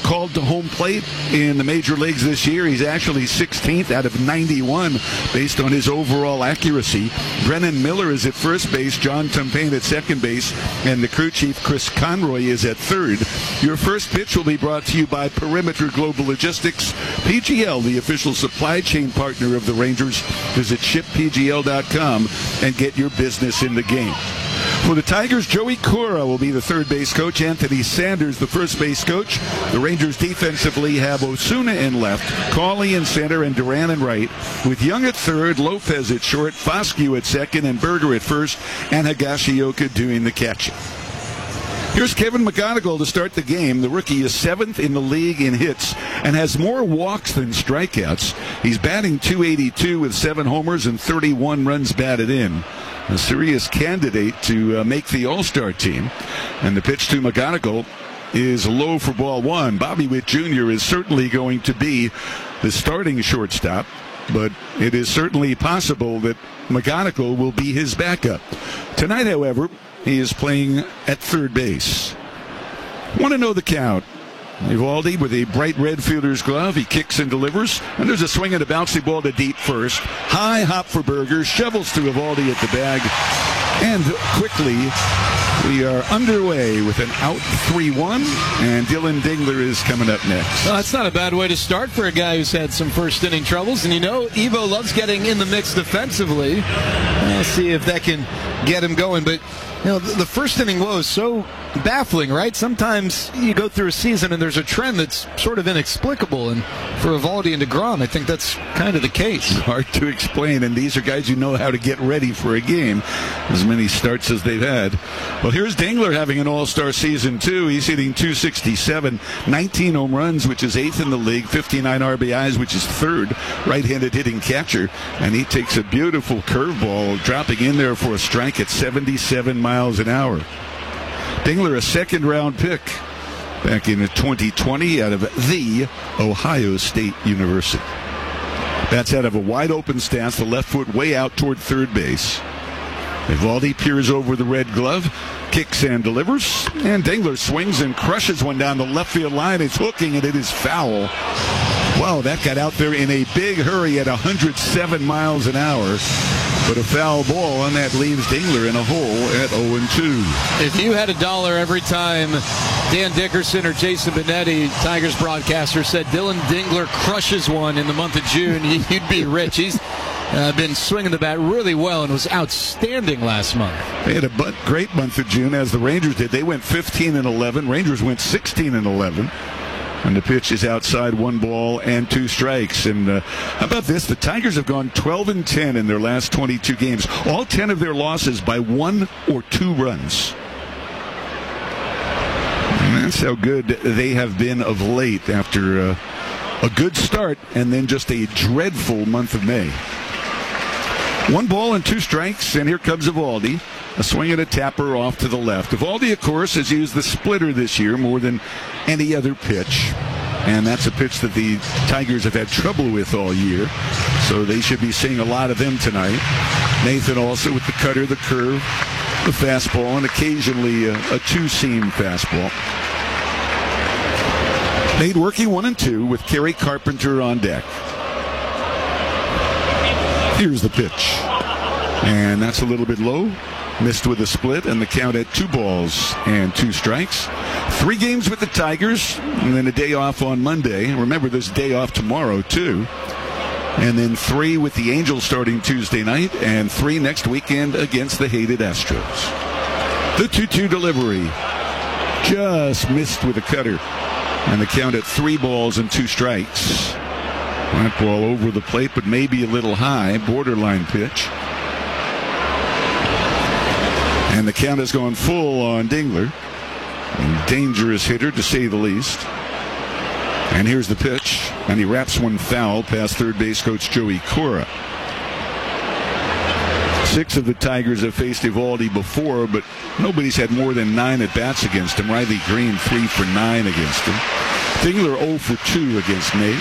called to home plate in the major leagues this year. He's actually 16th out of 91 based on his overall accuracy. Brennan Miller is at first base, John Tumpain at second base, and the crew chief Chris Conroy is at third. Your first pitch will be brought to you by Perimeter Global Logistics, PGL, the official supply chain partner of the Rangers. Visit shippgl.com and get your business in the game. For the Tigers, Joey Cora will be the third base coach. Anthony Sanders, the first base coach. The Rangers defensively have Osuna in left, Cawley in center, and Duran in right, with Young at third, Lopez at short, Foscue at second, and Berger at first, and Higashioka doing the catching. Here's Kevin McGonigal to start the game. The rookie is 7th in the league in hits and has more walks than strikeouts. He's batting .282 with 7 homers and 31 runs batted in. A serious candidate to make the All-Star team. And the pitch to McGonigal is low for ball one. Bobby Witt Jr. is certainly going to be the starting shortstop, but it is certainly possible that McGonigal will be his backup. Tonight, however, he is playing at third base. Want to know the count? Eovaldi with a bright red fielder's glove. He kicks and delivers. And there's a swing and a bouncy ball to deep first. High hop for Berger. Shovels to Eovaldi at the bag. And quickly, we are underway with an out 3-1. And Dylan Dingler is coming up next. Well, that's not a bad way to start for a guy who's had some first inning troubles. And you know, Evo loves getting in the mix defensively. We'll see if that can get him going. But you know, the first inning woe is so baffling, right? Sometimes you go through a season and there's a trend that's sort of inexplicable, and for Eovaldi and DeGrom, I think that's kind of the case. Hard to explain, and these are guys who know how to get ready for a game, as many starts as they've had. Well, here's Dingler having an all-star season, too. He's hitting .267, 19 home runs, which is 8th in the league, 59 RBIs, which is 3rd, right-handed hitting catcher, and he takes a beautiful curveball, dropping in there for a strike at 77 miles an hour. Dingler, a second-round pick back in 2020 out of the Ohio State University. Bats out of a wide-open stance, the left foot way out toward third base. Eovaldi peers over the red glove, kicks and delivers, and Dingler swings and crushes one down the left field line. It's hooking, and it is foul. Wow, that got out there in a big hurry at 107 miles an hour. But a foul ball, and that leaves Dingler in a hole at 0-2. If you had $1 every time Dan Dickerson or Jason Benetti, Tigers broadcaster, said Dylan Dingler crushes one in the month of June, you'd be rich. He's been swinging the bat really well and was outstanding last month. They had a great month of June, as the Rangers did. They went 15-11. Rangers went 16-11. And the pitch is outside, 1 ball and 2 strikes. And how about this? The Tigers have gone 12-10 in their last 22 games. All 10 of their losses by 1 or 2 runs. And that's how good they have been of late after a good start and then just a dreadful month of May. 1 ball and 2 strikes, and here comes Eovaldi. A swing and a tapper off to the left. Eovaldi, of course, has used the splitter this year more than any other pitch. And that's a pitch that the Tigers have had trouble with all year. So they should be seeing a lot of them tonight. Nathan also with the cutter, the curve, the fastball, and occasionally a two-seam fastball. Nate working 1-2 with Kerry Carpenter on deck. Here's the pitch. And that's a little bit low. Missed with a split, and the count at 2 balls and 2 strikes. 3 games with the Tigers, and then a day off on Monday. Remember, there's a day off tomorrow, too. And then 3 with the Angels starting Tuesday night, and 3 next weekend against the hated Astros. The 2-2 delivery. Just missed with a cutter. And the count at 3 balls and 2 strikes. That ball over the plate, but maybe a little high. Borderline pitch. And the count has gone full on Dingler. Dangerous hitter, to say the least. And here's the pitch. And he wraps one foul past third base coach Joey Cora. 6 of the Tigers have faced Eovaldi before, but nobody's had more than 9 at-bats against him. Riley Green, 3 for 9 against him. Dingler 0 for 2 against Nate.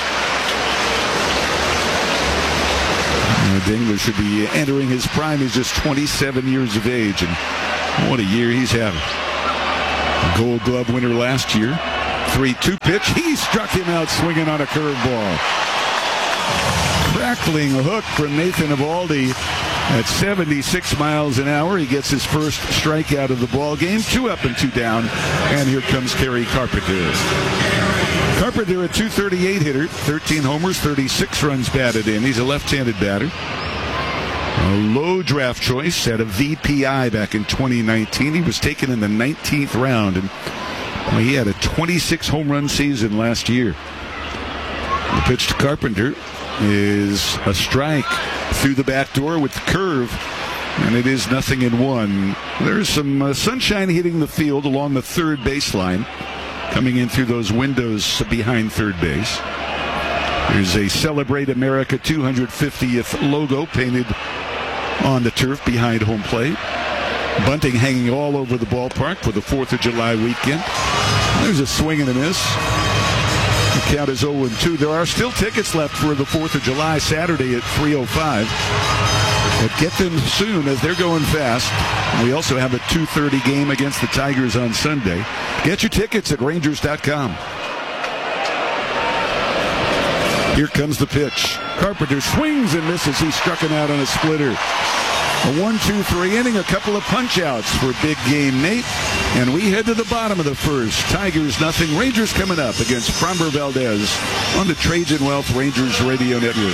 Dingler should be entering his prime. He's just 27 years of age, and what a year he's having. Gold Glove winner last year, 3-2 pitch. He struck him out swinging on a curveball. Crackling hook from Nathan Eovaldi at 76 miles an hour. He gets his first strikeout of the ball game. 2 up and 2 down. And here comes Kerry Carpenter. Carpenter, a .238 hitter, 13 homers, 36 runs batted in. He's a left-handed batter. A low draft choice at a VPI back in 2019. He was taken in the 19th round, and he had a 26 home run season last year. The pitch to Carpenter is a strike through the back door with the curve, and it is 0-1. There's some sunshine hitting the field along the third baseline, coming in through those windows behind third base. There's a Celebrate America 250th logo painted on the turf behind home plate. Bunting hanging all over the ballpark for the 4th of July weekend. There's a swing and a miss. The count is 0-2. There are still tickets left for the 4th of July Saturday at 3:05. But get them soon as they're going fast. We also have a 2:30 game against the Tigers on Sunday. Get your tickets at Rangers.com. Here comes the pitch. Carpenter swings and misses. He struck him out on a splitter. A 1-2-3 inning, a couple of punch-outs for Big Game Nate. And we head to the bottom of the first. Tigers 0. Rangers coming up against Framber Valdez on the Trajan Wealth Rangers Radio Network.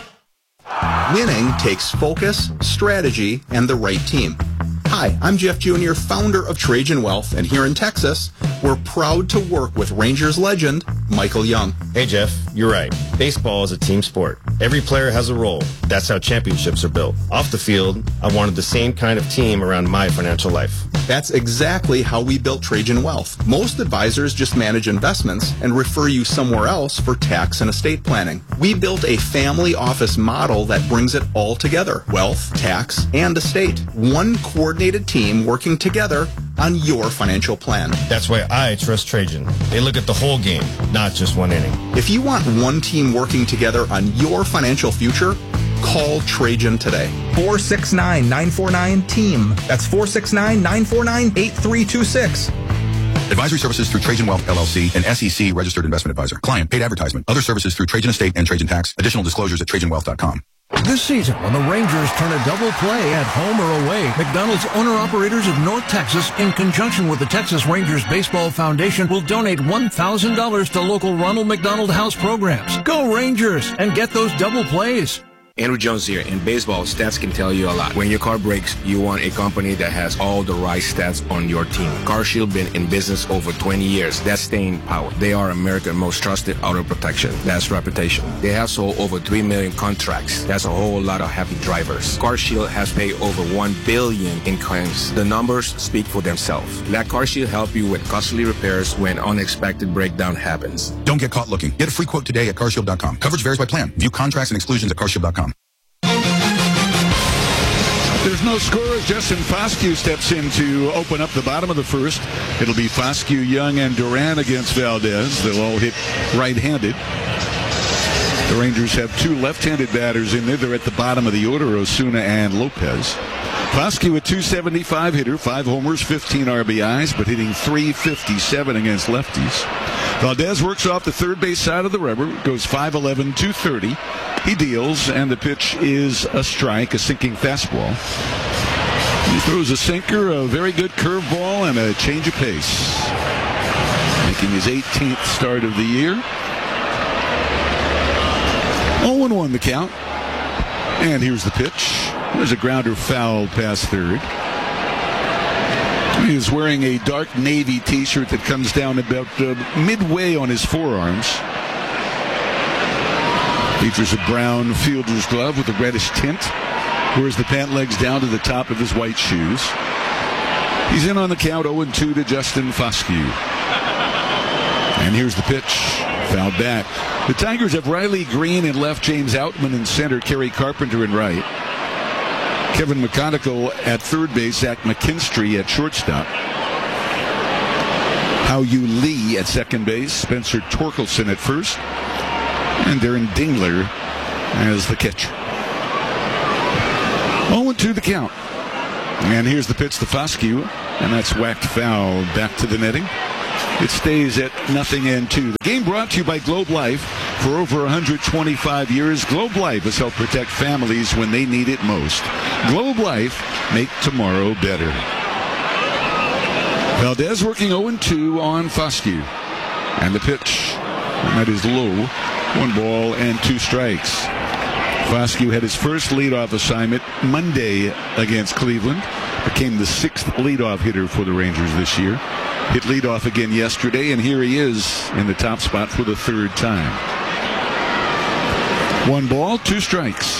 Winning takes focus, strategy, and the right team. Hi, I'm Jeff Jr., founder of Trajan Wealth, and here in Texas, we're proud to work with Rangers legend Michael Young. Hey, Jeff, you're right. Baseball is a team sport. Every player has a role. That's how championships are built. Off the field, I wanted the same kind of team around my financial life. That's exactly how we built Trajan Wealth. Most advisors just manage investments and refer you somewhere else for tax and estate planning. We built a family office model that brings it all together. Wealth, tax, and estate. One coordinated team working together on your financial plan. That's why I trust Trajan. They look at the whole game, not just one inning. If you want one team working together on your financial future, call Trajan today. 469-949-TEAM. That's 469-949-8326. Advisory services through Trajan Wealth, LLC, an SEC registered investment advisor. Client paid advertisement. Other services through Trajan Estate and Trajan Tax. Additional disclosures at TrajanWealth.com. This season, when the Rangers turn a double play at home or away, McDonald's owner-operators of North Texas, in conjunction with the Texas Rangers Baseball Foundation, will donate $1,000 to local Ronald McDonald House programs. Go Rangers and get those double plays. Andrew Jones here. In baseball, stats can tell you a lot. When your car breaks, you want a company that has all the right stats on your team. CarShield been in business over 20 years. That's staying power. They are America's most trusted auto protection. That's reputation. They have sold over 3 million contracts. That's a whole lot of happy drivers. CarShield has paid over $1 billion in claims. The numbers speak for themselves. Let CarShield help you with costly repairs when unexpected breakdown happens. Don't get caught looking. Get a free quote today at CarShield.com. Coverage varies by plan. View contracts and exclusions at CarShield.com. There's no score as Justin Foscue steps in to open up the bottom of the first. It'll be Foscue, Young, and Duran against Valdez. They'll all hit right-handed. The Rangers have 2 left-handed batters in there. They're at the bottom of the order, Osuna and Lopez. Foscue, a .275 hitter, 5 homers, 15 RBIs, but hitting .357 against lefties. Valdez works off the third base side of the rubber, goes 5'11", 230. He deals, and the pitch is a strike, a sinking fastball. He throws a sinker, a very good curveball, and a change of pace. Making his 18th start of the year. 0-1 the count. And here's the pitch. There's a grounder foul past third. He is wearing a dark navy T-shirt that comes down about midway on his forearms. Features a brown fielder's glove with a reddish tint. Wears the pant legs down to the top of his white shoes. He's in on the count, 0-2 to Justin Foscue. And here's the pitch. Fouled back. The Tigers have Riley Green in left, James Outman in center, Kerry Carpenter in right. Kevin McConaughey at third base, Zach McKinstry at shortstop. Hao Yu Lee at second base, Spencer Torkelson at first, and Darren Dingler as the catcher. 0-2 the count. And here's the pitch to Foscue, and that's whacked foul back to the netting. it stays at 0-2. The game brought to you by Globe Life. For over 125 years, Globe Life has helped protect families when they need it most. Globe Life, make tomorrow better. Valdez working 0-2 on Foscue. And the pitch, and that is low. 1 ball and 2 strikes. Foscue had his first leadoff assignment Monday against Cleveland. Became the 6th leadoff hitter for the Rangers this year. Hit leadoff again yesterday, and here he is in the top spot for the 3rd time. 1 ball, 2 strikes.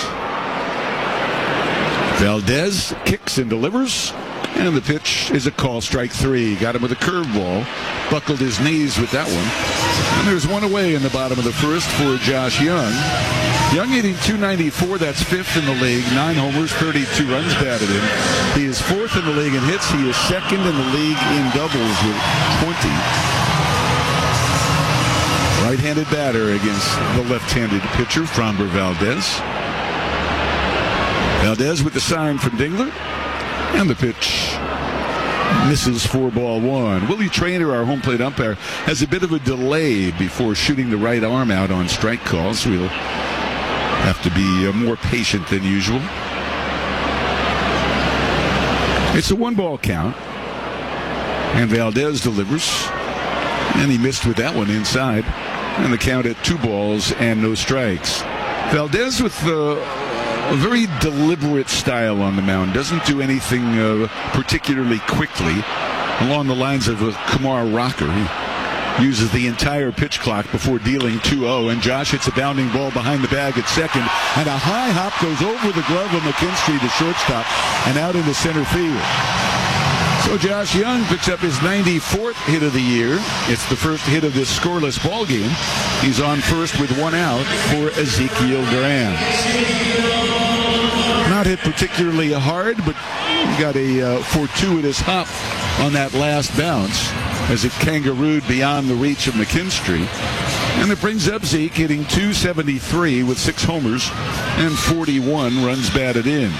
Valdez kicks and delivers, and the pitch is a call, strike 3. Got him with a curveball, buckled his knees with that one. And there's 1 away in the bottom of the 1st for Josh Young. Young hitting .294, that's 5th in the league, 9 homers, 32 runs batted in. He is 4th in the league in hits. He is 2nd in the league in doubles with 20. Right-handed batter against the left-handed pitcher, Framber Valdez. Valdez with the sign from Dingler. And the pitch misses for ball 1. Willie Traynor, our home plate umpire, has a bit of a delay before shooting the right arm out on strike calls. We'll have to be more patient than usual. It's a 1-ball count. And Valdez delivers. And he missed with that one inside. And the count at 2 balls and no strikes. Valdez with a very deliberate style on the mound. Doesn't do anything particularly quickly. Along the lines of a Kumar rocker. He uses the entire pitch clock before dealing 2-0. And Josh hits a bounding ball behind the bag at second. And a high hop goes over the glove of McKinstry, the shortstop, and out into center field. So Josh Young picks up his 94th hit of the year. It's the first hit of this scoreless ball game. He's on first with 1 out for Ezekiel Duran. Not hit particularly hard, but he got a fortuitous hop on that last bounce as it kangarooed beyond the reach of McKinstry. And it brings up Zeke hitting .273 with 6 homers and 41 runs batted in.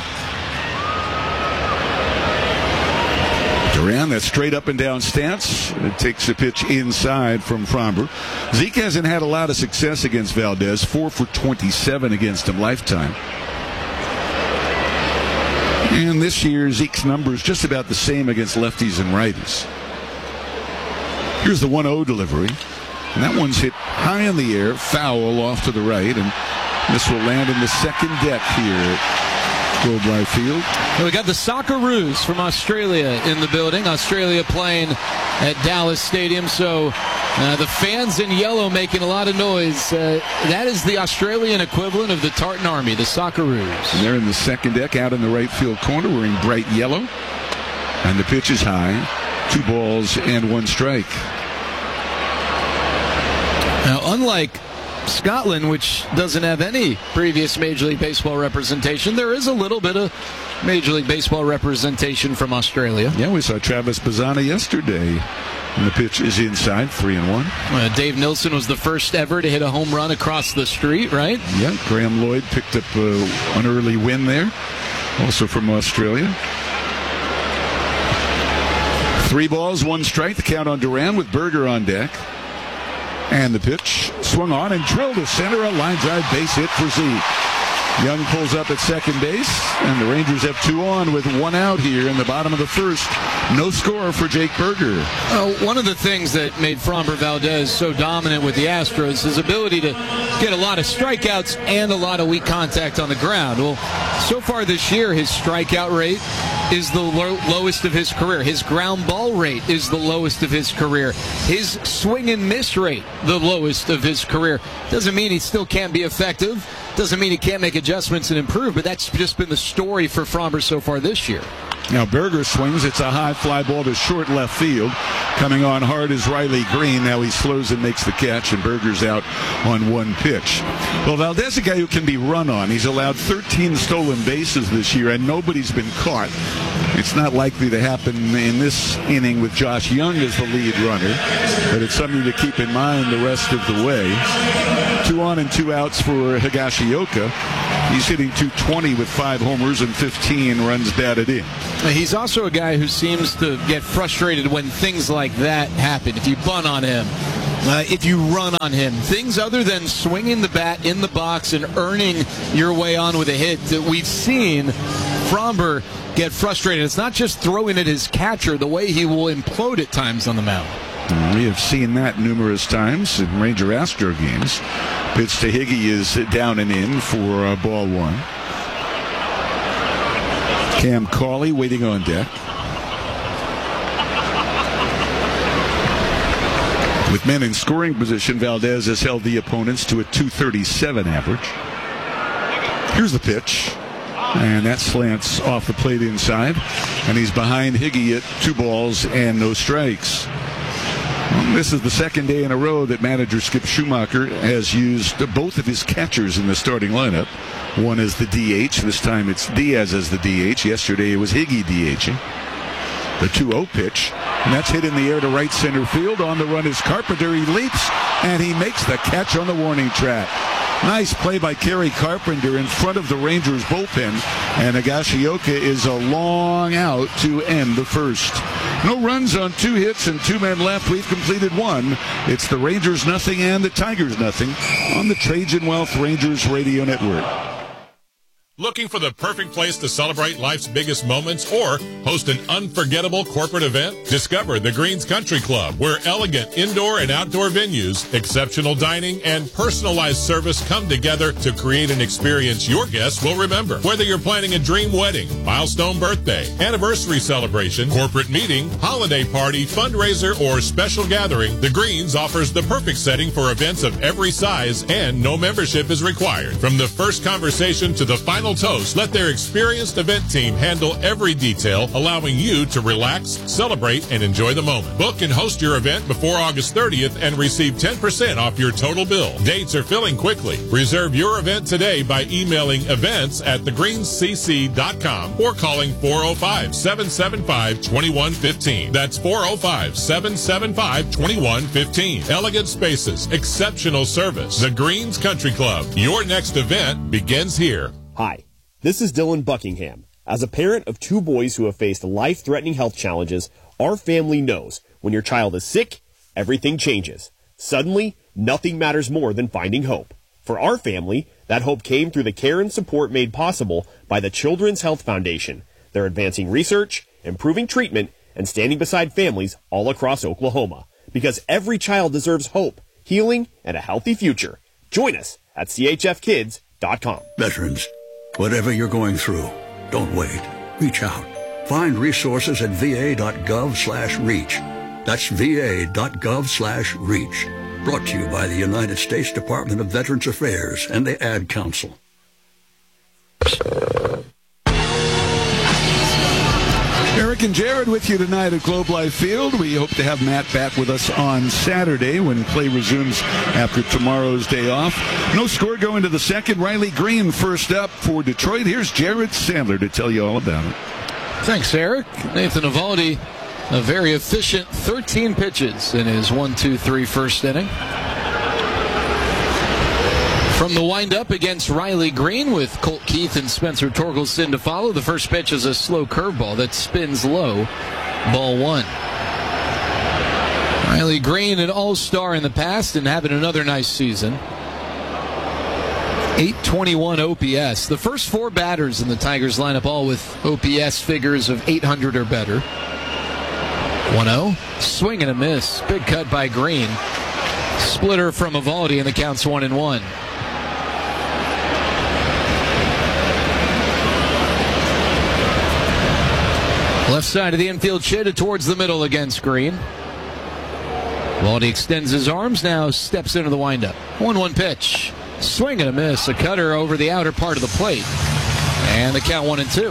Duran, that straight up and down stance. It takes a pitch inside from Framber. Zeke hasn't had a lot of success against Valdez. 4 for 27 against him lifetime. And this year, Zeke's numbers just about the same against lefties and righties. Here's the 1-0 delivery. And that one's hit high in the air, foul off to the right. And this will land in the second deck here at Globe Life Field. Well, we got the Socceroos from Australia in the building. Australia playing at Dallas Stadium, so the fans in yellow making a lot of noise. That is the Australian equivalent of the Tartan Army, the Socceroos. And they're in the second deck, out in the right field corner, wearing bright yellow. And the pitch is high. 2 balls and 1 strike. Now, unlike Scotland, which doesn't have any previous Major League Baseball representation, there is a little bit of Major League Baseball representation from Australia. Yeah, we saw Travis Bazzana yesterday, and the pitch is inside, 3-1. Dave Nilsson was the first ever to hit a home run across the street, right? Yeah, Graham Lloyd picked up an early win there, also from Australia. 3 balls, 1 strike, the count on Duran with Berger on deck. And the pitch swung on and drilled to center, a line drive base hit for Zeke. Young pulls up at second base, and the Rangers have 2 on with 1 out here in the bottom of the 1st. No score for Jake Berger. One of the things that made Framber Valdez so dominant with the Astros is his ability to get a lot of strikeouts and a lot of weak contact on the ground. Well, so far this year, his strikeout rate is the lowest of his career. His ground ball rate is the lowest of his career. His swing and miss rate, the lowest of his career. Doesn't mean he still can't be effective. Doesn't mean he can't make adjustments and improve, but that's just been the story for Framber so far this year. Now Berger swings. It's a high fly ball to short left field. Coming on hard is Riley Green. Now he slows and makes the catch, and Berger's out on 1 pitch. Well, Valdez is a guy who can be run on. He's allowed 13 stolen bases this year, and nobody's been caught. It's not likely to happen in this inning with Josh Young as the lead runner, but it's something to keep in mind the rest of the way. 2 on and 2 outs for Higashioka. He's hitting .220 with 5 homers and 15 runs batted in. He's also a guy who seems to get frustrated when things like that happen. If you bunt on him, if you run on him, things other than swinging the bat in the box and earning your way on with a hit that we've seen Framber get frustrated. It's not just throwing at his catcher, the way he will implode at times on the mound. We have seen that numerous times in Ranger Astro games. Pitch to Higgy is down and in for ball 1. Cam Cauley waiting on deck. With men in scoring position, Valdez has held the opponents to a .237 average. Here's the pitch. And that slants off the plate inside. And he's behind Higgy at 2 balls and no strikes. Well, this is the second day in a row that manager Skip Schumacher has used both of his catchers in the starting lineup. One is the DH. This time it's Diaz as the DH. Yesterday it was Higgy DHing. The 2-0 pitch. And that's hit in the air to right center field. On the run is Carpenter. He leaps and he makes the catch on the warning track. Nice play by Kerry Carpenter in front of the Rangers bullpen, and Higashioka is a long out to end the first. No runs on 2 hits and 2 men left. We've completed 1. It's the Rangers nothing and the Tigers nothing on the Trajan Wealth Rangers Radio Network. Looking for the perfect place to celebrate life's biggest moments or host an unforgettable corporate event? Discover the Greens Country Club, where elegant indoor and outdoor venues, exceptional dining, and personalized service come together to create an experience your guests will remember. Whether you're planning a dream wedding, milestone birthday, anniversary celebration, corporate meeting, holiday party, fundraiser, or special gathering, the Greens offers the perfect setting for events of every size, and no membership is required. From the first conversation to the final toast, let their experienced event team handle every detail, allowing you to relax, celebrate, and enjoy the moment. Book and host your event before August 30th and receive 10% off your total bill. Dates are filling quickly. Reserve your event today by emailing events@thegreenscc.com or calling 405-775-2115. That's 405-775-2115. Elegant spaces, exceptional service. The Greens Country Club. Your next event begins here. Hi, this is Dylan Buckingham. As a parent of 2 boys who have faced life-threatening health challenges, our family knows when your child is sick, everything changes. Suddenly, nothing matters more than finding hope. For our family, that hope came through the care and support made possible by the Children's Health Foundation. They're advancing research, improving treatment, and standing beside families all across Oklahoma. Because every child deserves hope, healing, and a healthy future. Join us at chfkids.com. Veterans, whatever you're going through, don't wait. Reach out. Find resources at va.gov/reach. That's va.gov/reach. Brought to you by the United States Department of Veterans Affairs and the Ad Council. Eric and Jared with you tonight at Globe Life Field. We hope to have Matt back with us on Saturday when play resumes after tomorrow's day off. No score going to the second. Riley Green first up for Detroit. Here's Jared Sandler to tell you all about it. Thanks, Eric. Nathan Eovaldi, a very efficient 13 pitches in his 1-2-3 first inning. From the windup against Riley Green with Colt Keith and Spencer Torkelson to follow. The first pitch is a slow curveball that spins low. Ball 1. Riley Green, an all-star in the past and having another nice season. 821 OPS. The first 4 batters in the Tigers lineup all with OPS figures of 800 or better. 1-0. Swing and a miss. Big cut by Green. Splitter from Eovaldi and the count's 1-1. Left side of the infield, shaded towards the middle against Green. Eovaldi extends his arms, now steps into the windup. 1-1 pitch. Swing and a miss. A cutter over the outer part of the plate. And the count 1-2.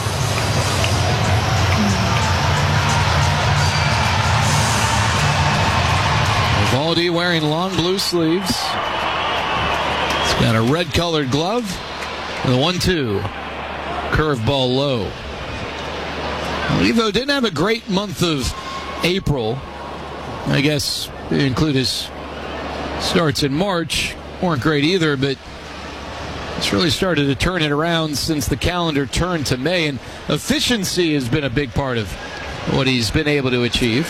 Eovaldi wearing long blue sleeves. He's got a red-colored glove. And the 1-2. Curveball low. Evo didn't have a great month of April. I guess include his starts in March. Weren't great either, but it's really started to turn it around since the calendar turned to May, and efficiency has been a big part of what he's been able to achieve.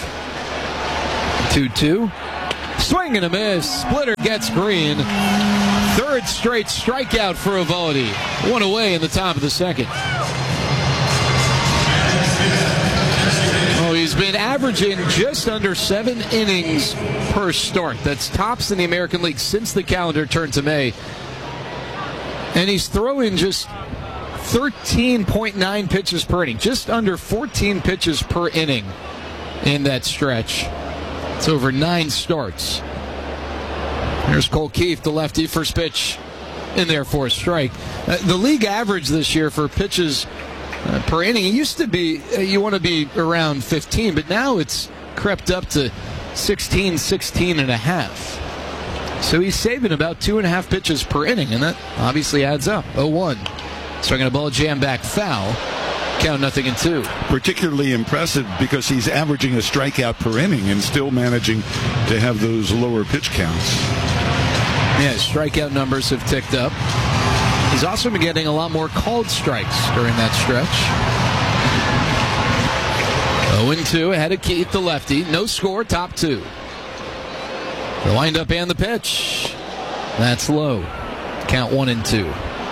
2-2. Swing and a miss. Splitter gets green. Third straight strikeout for Eovaldi. One away in the top of the second. Oh, he's been averaging just under 7 innings per start. That's tops in the American League since the calendar turned to May. And he's throwing just 13.9 pitches per inning. Just under 14 pitches per inning in that stretch. It's over 9 starts. Here's Cole Keefe, the lefty, first pitch in there for a strike. The league average this year for pitches per inning, it used to be, you want to be around 15, but now it's crept up to 16 and a half. So he's saving about 2.5 pitches per inning, and that obviously adds up. 0-1. Swinging a ball, jam back foul. Count 0-2. Particularly impressive because he's averaging a strikeout per inning and still managing to have those lower pitch counts. Yeah, his strikeout numbers have ticked up. He's also been getting a lot more called strikes during that stretch. 0-2 ahead of Keith, the lefty. No score, top 2. The windup and the pitch. That's low. Count 1-2.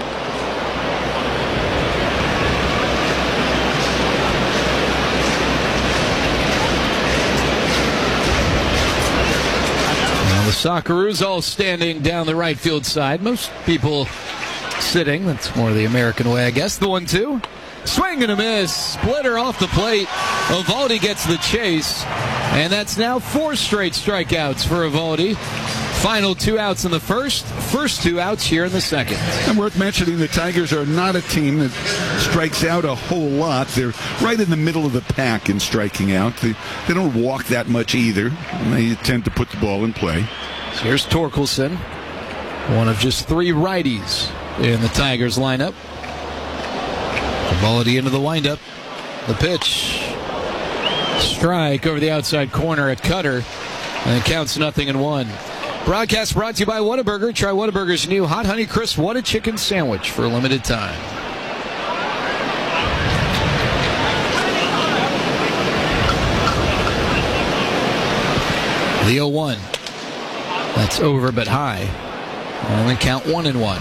The Socceroos all standing down the right field side. Most people sitting. That's more the American way, I guess. The 1-2. Swing and a miss. Splitter off the plate. Eovaldi gets the chase. And that's now 4 straight strikeouts for Eovaldi. Final 2 outs in the first 2 outs here in the second. And worth mentioning, the Tigers are not a team that strikes out a whole lot. They're right in the middle of the pack in striking out. They don't walk that much either. And they tend to put the ball in play. So here's Torkelson, one of just 3 righties in the Tigers lineup. Eovaldi into the windup. The pitch. Strike over the outside corner at Cutter. And it counts 0-1. Broadcast brought to you by Whataburger. Try Whataburger's new Hot Honey Crisp Whata Chicken Sandwich for a limited time. The 0-1. That's over but high. Only count 1-1.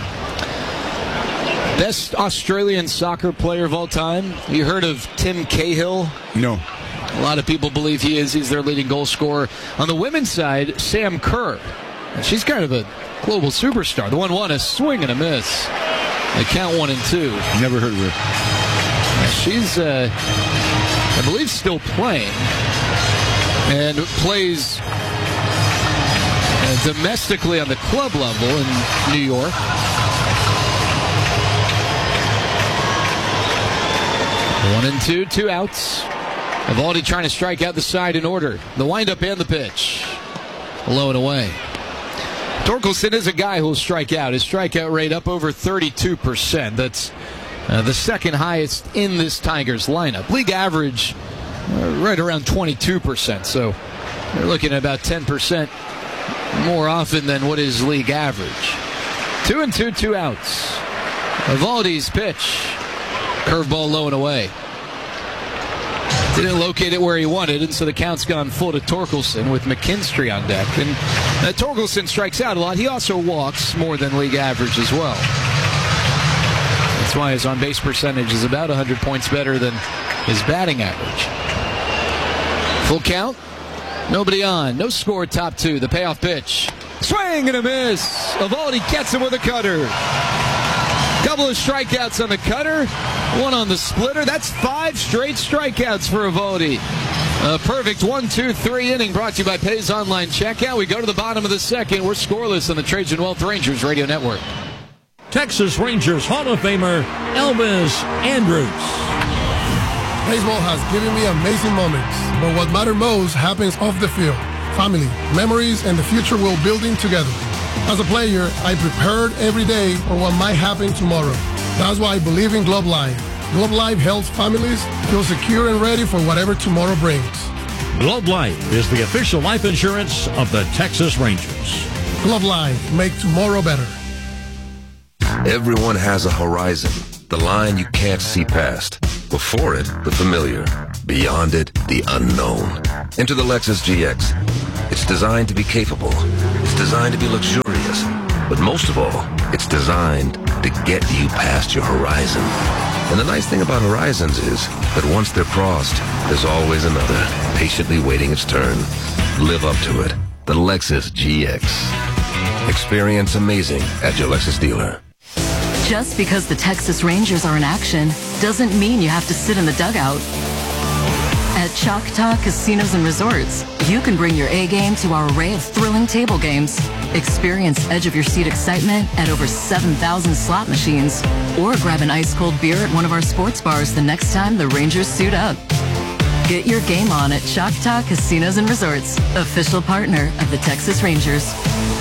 Best Australian soccer player of all time. You heard of Tim Cahill? No. A lot of people believe he is. He's their leading goal scorer. On the women's side, Sam Kerr. And she's kind of a global superstar. The 1-1, a swing and a miss. They count 1-2. Never heard of her. She's, I believe, still playing. And plays domestically on the club level in New York. One and two, 2 outs. Eovaldi trying to strike out the side in order. The windup and the pitch. Low and away. Torkelson is a guy who will strike out. His strikeout rate up over 32%. That's the second highest in this Tigers lineup. League average right around 22%. So they're looking at about 10% more often than what is league average. 2 and 2, 2 outs. Eovaldi's pitch. Curveball low and away. Didn't locate it where he wanted, and so the count's gone full to Torkelson with McKinstry on deck. And Torkelson strikes out a lot. He also walks more than league average as well. That's why his on-base percentage is about 100 points better than his batting average. Full count. Nobody on. No score, top 2. The payoff pitch. Swing and a miss. Eovaldi gets him with a cutter. Couple of strikeouts on the cutter, 1 on the splitter. That's 5 straight strikeouts for Eovaldi. A perfect 1-2-3 inning brought to you by Pays Online Checkout. We go to the bottom of the second. We're scoreless on the Trajan Wealth Rangers Radio Network. Texas Rangers Hall of Famer Elvis Andrus. Baseball has given me amazing moments, but what matters most happens off the field. Family, memories, and the future we're building together. As a player, I prepared every day for what might happen tomorrow. That's why I believe in Glove Line. Globe Life helps families feel secure and ready for whatever tomorrow brings. Globe Life is the official life insurance of the Texas Rangers. Globe Life, make tomorrow better. Everyone has a horizon, the line you can't see past. Before it, the familiar. Beyond it, the unknown. Enter the Lexus GX. It's designed to be capable. It's designed to be luxurious. But most of all, it's designed to get you past your horizon. And the nice thing about horizons is that once they're crossed, there's always another, patiently waiting its turn. Live up to it. The Lexus GX. Experience amazing at your Lexus dealer. Just because the Texas Rangers are in action doesn't mean you have to sit in the dugout. At Choctaw Casinos and Resorts, you can bring your A game to our array of thrilling table games. Experience edge-of-your-seat excitement at over 7,000 slot machines. Or grab an ice-cold beer at one of our sports bars the next time the Rangers suit up. Get your game on at Choctaw Casinos and Resorts, official partner of the Texas Rangers.